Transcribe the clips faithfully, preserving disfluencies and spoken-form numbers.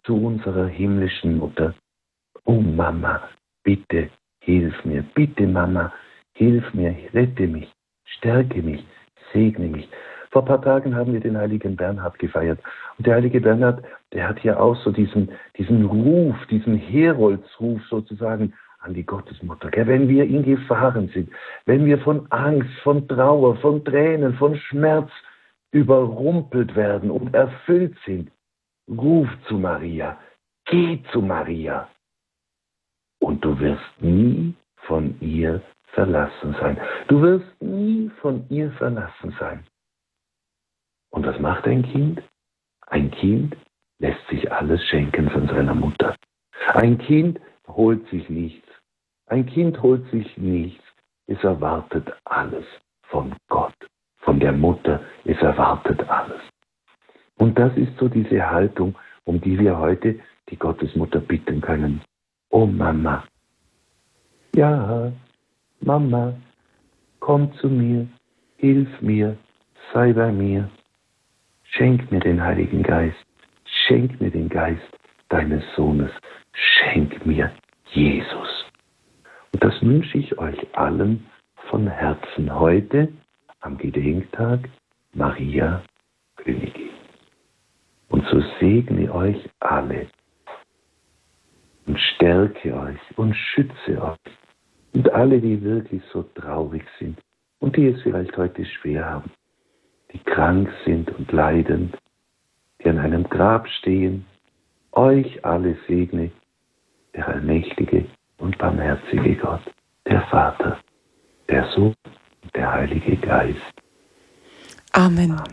zu unserer himmlischen Mutter. Oh Mama, bitte hilf mir, bitte Mama, hilf mir, rette mich, stärke mich, segne mich. Vor ein paar Tagen haben wir den heiligen Bernhard gefeiert. Und der heilige Bernhard, der hat ja auch so diesen, diesen Ruf, diesen Heroldsruf sozusagen an die Gottesmutter. Gell? Wenn wir in Gefahren sind, wenn wir von Angst, von Trauer, von Tränen, von Schmerz überrumpelt werden und erfüllt sind, ruf zu Maria, geh zu Maria. Und du wirst nie von ihr verlassen sein. Du wirst nie von ihr verlassen sein. Und was macht ein Kind? Ein Kind lässt sich alles schenken von seiner Mutter. Ein Kind holt sich nichts. Ein Kind holt sich nichts. Es erwartet alles von Gott, von der Mutter. Es erwartet alles. Und das ist so diese Haltung, um die wir heute die Gottesmutter bitten können. Oh Mama, ja, Mama, komm zu mir, hilf mir, sei bei mir. Schenk mir den Heiligen Geist, schenk mir den Geist deines Sohnes, schenk mir Jesus. Und das wünsche ich euch allen von Herzen heute am Gedenktag Maria Königin. Und so segne euch alle und stärke euch und schütze euch und alle, die wirklich so traurig sind und die es vielleicht heute schwer haben, die krank sind und leidend, die an einem Grab stehen, euch alle segne der allmächtige und barmherzige Gott, der Vater, der Sohn und der Heilige Geist. Amen. Amen.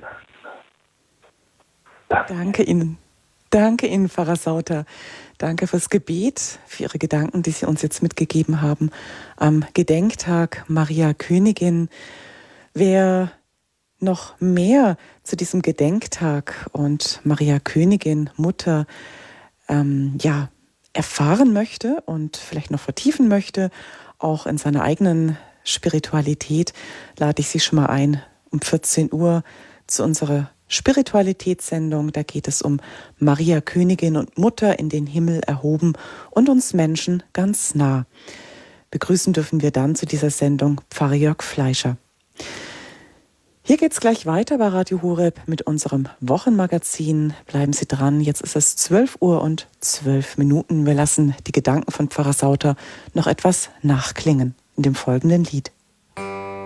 Danke. Danke Ihnen. Danke Ihnen, Pfarrer Sauter. Danke fürs Gebet, für Ihre Gedanken, die Sie uns jetzt mitgegeben haben am Gedenktag Maria Königin. Wer noch mehr zu diesem Gedenktag und Maria Königin, Mutter, ähm, ja, erfahren möchte und vielleicht noch vertiefen möchte, auch in seiner eigenen Spiritualität, lade ich Sie schon mal ein, um vierzehn Uhr zu unserer Spiritualitätssendung. Da geht es um Maria Königin und Mutter in den Himmel erhoben und uns Menschen ganz nah. Begrüßen dürfen wir dann zu dieser Sendung Pfarrer Jörg Fleischer. Hier geht's gleich weiter bei Radio Horeb mit unserem Wochenmagazin. Bleiben Sie dran, jetzt ist es zwölf Uhr und zwölf Minuten. Wir lassen die Gedanken von Pfarrer Sauter noch etwas nachklingen in dem folgenden Lied.